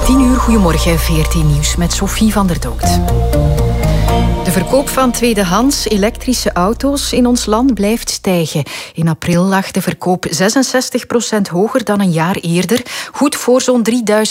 10 uur, goedemorgen, VRT Nieuws met Sophie van der Dood. De verkoop van tweedehands elektrische auto's in ons land blijft stijgen. In april lag de verkoop 66% hoger dan een jaar eerder, goed voor zo'n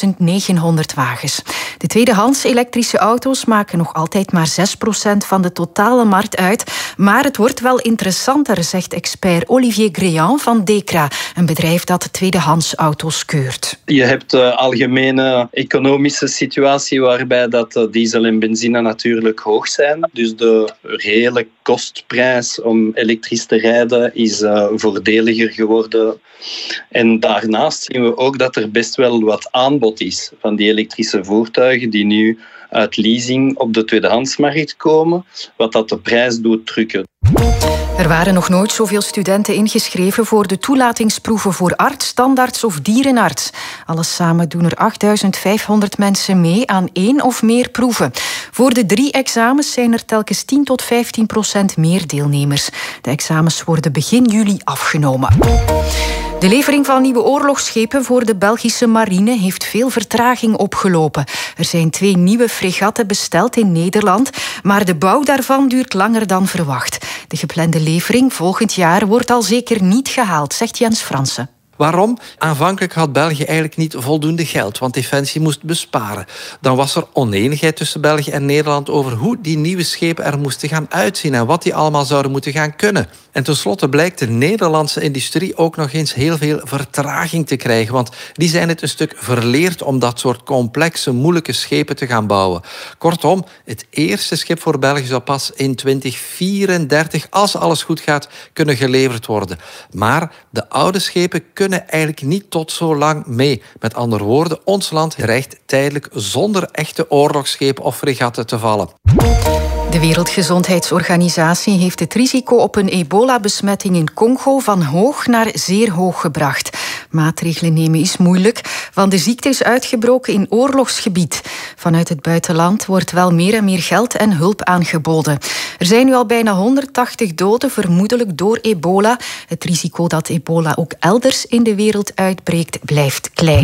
3900 wagens. De tweedehands elektrische auto's maken nog altijd maar 6% van de totale markt uit, maar het wordt wel interessanter, zegt expert Olivier Gréan van Dekra, een bedrijf dat tweedehands auto's keurt. Je hebt de algemene economische situatie waarbij dat diesel en benzine natuurlijk hoog zijn. Dus de reële kostprijs om elektrisch te rijden is voordeliger geworden. En daarnaast zien we ook dat er best wel wat aanbod is van die elektrische voertuigen die nu uit leasing op de tweedehandsmarkt komen, wat dat de prijs doet drukken. Er waren nog nooit zoveel studenten ingeschreven voor de toelatingsproeven voor arts, tandarts of dierenarts. Alles samen doen er 8500 mensen mee aan 1 of meer proeven. Voor de 3 examens zijn er telkens 10 tot 15% meer deelnemers. De examens worden begin juli afgenomen. De levering van nieuwe oorlogsschepen voor de Belgische marine heeft veel vertraging opgelopen. Er zijn 2 nieuwe fregatten besteld in Nederland, maar de bouw daarvan duurt langer dan verwacht. De geplande levering volgend jaar wordt al zeker niet gehaald, zegt Jens Fransen. Waarom? Aanvankelijk had België eigenlijk niet voldoende geld, want Defensie moest besparen. Dan was er onenigheid tussen België en Nederland over hoe die nieuwe schepen er moesten gaan uitzien en wat die allemaal zouden moeten gaan kunnen. En tenslotte blijkt de Nederlandse industrie ook nog eens heel veel vertraging te krijgen, want die zijn het een stuk verleerd om dat soort complexe, moeilijke schepen te gaan bouwen. Kortom, het eerste schip voor België zou pas in 2034, als alles goed gaat, kunnen geleverd worden. Maar de oude schepen kunnen eigenlijk niet tot zo lang mee. Met andere woorden, ons land dreigt tijdelijk zonder echte oorlogsschepen of fregatten te vallen. De Wereldgezondheidsorganisatie heeft het risico op een ebola-besmetting in Congo van hoog naar zeer hoog gebracht. Maatregelen nemen is moeilijk, want de ziekte is uitgebroken in oorlogsgebied. Vanuit het buitenland wordt wel meer en meer geld en hulp aangeboden. Er zijn nu al bijna 180 doden, vermoedelijk door ebola. Het risico dat ebola ook elders in de wereld uitbreekt, blijft klein.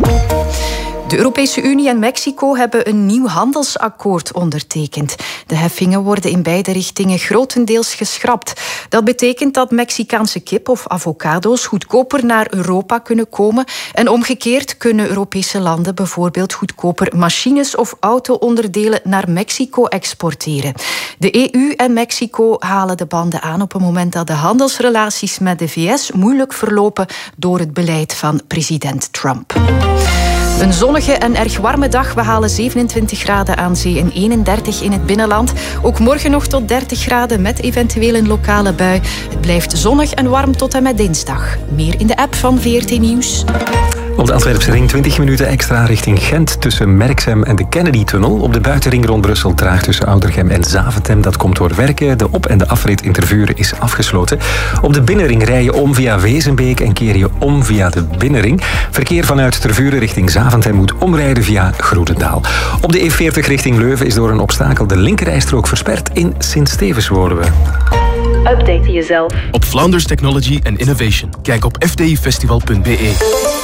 De Europese Unie en Mexico hebben een nieuw handelsakkoord ondertekend. De heffingen worden in beide richtingen grotendeels geschrapt. Dat betekent dat Mexicaanse kip of avocado's goedkoper naar Europa kunnen komen. En omgekeerd kunnen Europese landen bijvoorbeeld goedkoper machines of auto-onderdelen naar Mexico exporteren. De EU en Mexico halen de banden aan op een moment dat de handelsrelaties met de VS moeilijk verlopen door het beleid van president Trump. Een zonnige en erg warme dag. We halen 27 graden aan zee en 31 in het binnenland. Ook morgen nog tot 30 graden met eventueel een lokale bui. Het blijft zonnig en warm tot en met dinsdag. Meer in de app van VRT Nieuws. Op de Antwerpse ring 20 minuten extra richting Gent tussen Merksem en de Kennedy-tunnel. Op de buitenring rond Brussel traag tussen Oudergem en Zaventem. Dat komt door werken. De op- en de afrit in Tervuren is afgesloten. Op de binnenring rij je om via Wezenbeek en keer je om via de binnenring. Verkeer vanuit Tervuren richting Zaventem moet omrijden via Groenendaal. Op de E40 richting Leuven is door een obstakel de linkerrijstrook versperd. In Sint-Stevens wonen we. Update jezelf op Flanders Technology and Innovation. Kijk op fdifestival.be.